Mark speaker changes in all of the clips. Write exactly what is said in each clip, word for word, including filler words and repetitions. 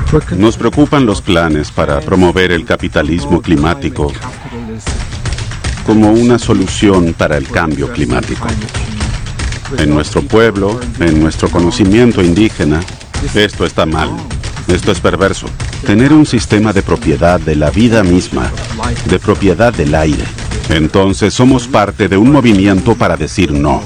Speaker 1: Nos preocupan los planes para promover el capitalismo climático como una solución para el cambio climático. En nuestro pueblo, en nuestro conocimiento indígena, esto está mal, esto es perverso. Tener un sistema de propiedad de la vida misma, de propiedad del aire. Entonces somos parte de un movimiento para decir no.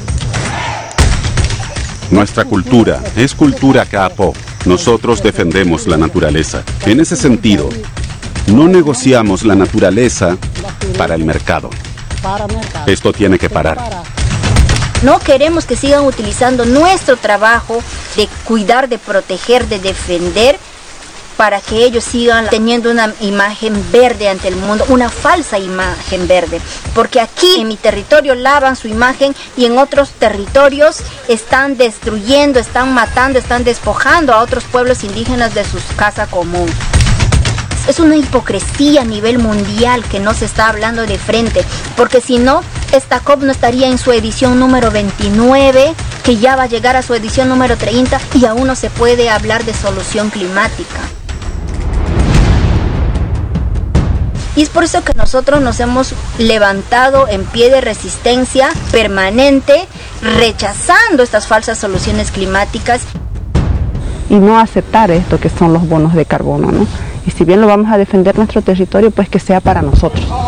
Speaker 1: Nuestra cultura es cultura capo. Nosotros defendemos la naturaleza. En ese sentido, no negociamos la naturaleza para el mercado. Esto tiene que parar.
Speaker 2: No queremos que sigan utilizando nuestro trabajo de cuidar, de proteger, de defender, para que ellos sigan teniendo una imagen verde ante el mundo, una falsa imagen verde. Porque aquí en mi territorio lavan su imagen y en otros territorios están destruyendo, están matando, están despojando a otros pueblos indígenas de su casa común. Es una hipocresía a nivel mundial que no se está hablando de frente, porque si no, esta COP no estaría en su edición número veintinueve, que ya va a llegar a su edición número treinta y aún no se puede hablar de solución climática. Y es por eso que nosotros nos hemos levantado en pie de resistencia permanente, rechazando estas falsas soluciones climáticas.
Speaker 3: Y no aceptar esto que son los bonos de carbono, ¿no? Y si bien lo vamos a defender nuestro territorio, pues que sea para nosotros.